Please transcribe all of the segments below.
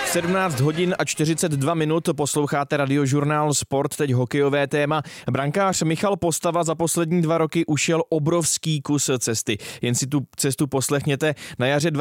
17 hodin a 42 minut posloucháte Radiožurnál Sport, teď hokejové téma. Brankář Michal Postava za poslední 2 roky ušel obrovský kus cesty. Jen si tu cestu poslechněte. Na jaře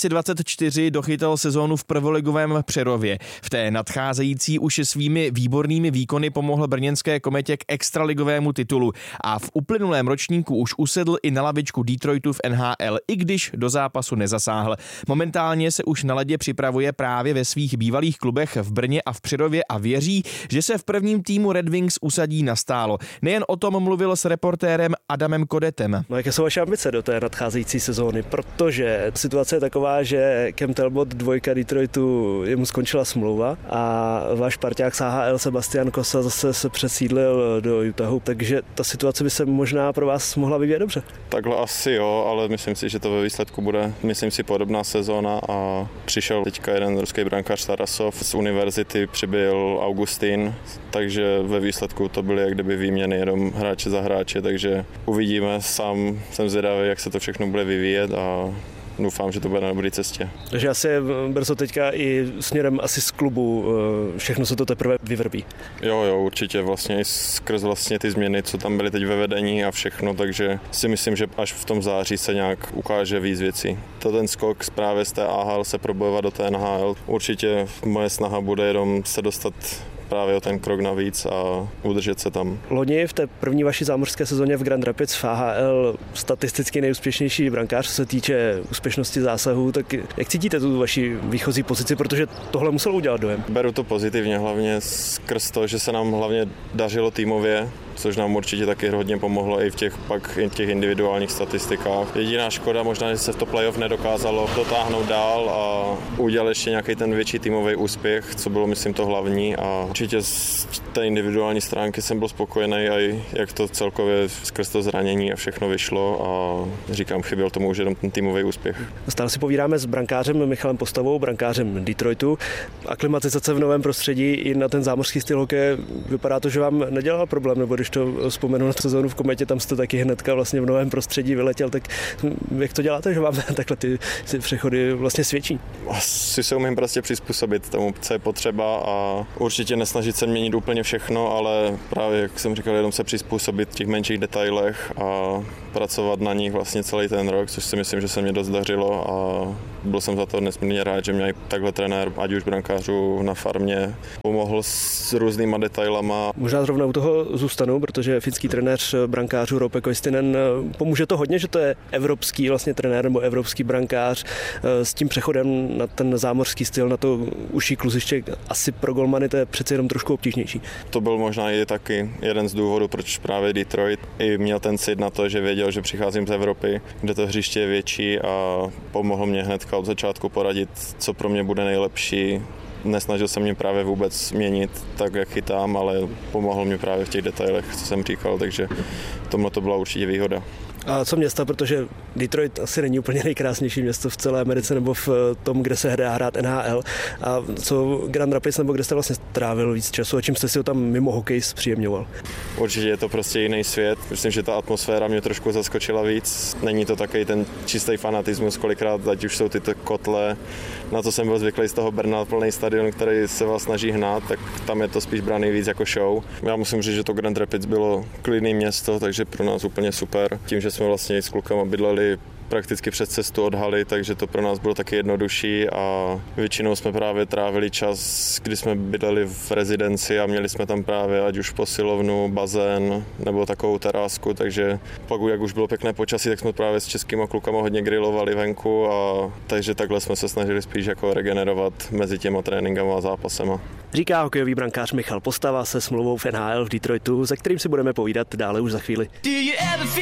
2024 dochytal sezónu v prvoligovém Přerově. V té nadcházející už svými výbornými výkony pomohl brněnské Kometě k extraligovému titulu a v uplynulém ročníku už usedl i na lavičku Detroitu v NHL, i když do zápasu nezasáhl. Momentálně se už na ledě připravuje právě ve svých bývalých klubech v Brně a v Přerově a věří, že se v prvním týmu Red Wings usadí nastálo. Nejen o tom mluvil s reportérem Adamem Kodetem. No, jaké jsou vaše ambice do té nadcházející sezóny? Protože situace je taková, že Cam Talbot, 2 Detroitu, jemu skončila smlouva a váš parťák z AHL Sebastian Kosa zase se přesídlil do Utahu, takže ta situace by se možná pro vás mohla vyvíjet dobře. Takhle asi jo, ale myslím si, že to ve výsledku bude, podobná sezóna a přišel teďka jeden ruský brankář Tarasov z univerzity, přibyl Augustin, takže ve výsledku to byly jak kdyby výměny jenom hráče za hráče, takže uvidíme, sám jsem zvědavý, jak se to všechno bude vyvíjet a doufám, že to bude na dobré cestě. Takže asi brzo teďka i směrem asi z klubu, všechno se to teprve vyvrbí. Jo, určitě vlastně i skrz vlastně ty změny, co tam byly teď ve vedení a všechno, takže si myslím, že až v tom září se nějak ukáže víc věcí. Ten skok právě z té AHL se probojovat do té NHL. Určitě moje snaha bude jenom se dostat právě o ten krok navíc a udržet se tam. Loni v té první vaší zámořské sezóně v Grand Rapids v AHL statisticky nejúspěšnější brankář, co se týče úspěšnosti zásahů, tak jak cítíte tu vaši výchozí pozici, protože tohle muselo udělat dojem? Beru to pozitivně, hlavně skrz to, že se nám hlavně dařilo týmově, což nám určitě taky hodně pomohlo i v těch individuálních statistikách. Jediná škoda možná, že se v to playoff nedokázalo dotáhnout dál a udělat ještě nějaký ten větší týmový úspěch, co bylo myslím to hlavní a určitě z té individuální stránky jsem byl spokojený a jak to celkově skrz to zranění a všechno vyšlo a říkám, chyběl tomu už jenom ten týmový úspěch. Stále si povídáme s brankářem Michalem Postavou, brankářem Detroitu. Aklimatizace v novém prostředí i na ten zámořský styl hokeje, vypadá to, že vám nedělal problém, nebo když to vzpomenu na sezónu v Kometě, tam jste taky hnedka vlastně v novém prostředí vyletěl, tak jak to děláte, že vám takhle ty přechody vlastně svědčí? Asi se umím prostě přizpůsobit tomu, co je potřeba a určitě nesnažit se měnit úplně všechno, ale právě, jak jsem říkal, jenom se přizpůsobit v těch menších detailech a pracovat na nich vlastně celý ten rok, což si myslím, že se mě dost dařilo a byl jsem za to nesmírně rád, že mě takhle trenér, ať už brankářů na farmě, pomohl s různýma detailama. Možná zrovna u toho zůstanu, protože finský trenér brankářů Roope Koistinen, pomůže to hodně, že to je evropský vlastně trenér nebo evropský brankář s tím přechodem na ten zámořský styl, na to užší kluziště, asi pro golmany to je přece jenom trošku obtížnější. To byl možná i taky jeden z důvodů, proč právě Detroit i měl ten cit na to, že věděl, že přicházím z Evropy, kde to hřiště je větší a pomohl mě hnedka od začátku poradit, co pro mě bude nejlepší. Nesnažil se mě právě vůbec měnit tak, jak chytám, ale pomohl mě právě v těch detailech, co jsem říkal, takže tomhle to byla určitě výhoda. A co města, protože Detroit asi není úplně nejkrásnější město v celé Americe nebo v tom, kde se dá hrát NHL. A co Grand Rapids, nebo kde jste vlastně trávil víc času a čím jste si ho tam mimo hokej zpříjemňoval? Určitě je to prostě jiný svět. Myslím, že ta atmosféra mě trošku zaskočila víc. Není to takový ten čistý fanatismus, kolikrát, ať už jsou ty kotle. Na to jsem byl zvyklý z toho Brna, plný stadion, který se vás snaží hnát, tak tam je to spíš braný víc jako show. Já musím říct, že to Grand Rapids bylo klidné město, takže pro nás úplně super. Tím, že jsme vlastně s klukama bydleli prakticky přes cestu od haly, takže to pro nás bylo taky jednodušší a většinou jsme právě trávili čas, kdy jsme bydleli v rezidenci a měli jsme tam právě ať už posilovnu, bazén nebo takovou terásku, takže pak jak už bylo pěkné počasí, tak jsme právě s českýma klukama hodně grilovali venku a takže takhle jsme se snažili spíš jako regenerovat mezi těma tréninkama a zápasema. Říká hokejový brankář Michal Postava se smlouvou v NHL v Detroitu, se kterým si budeme povídat dále už za chvíli.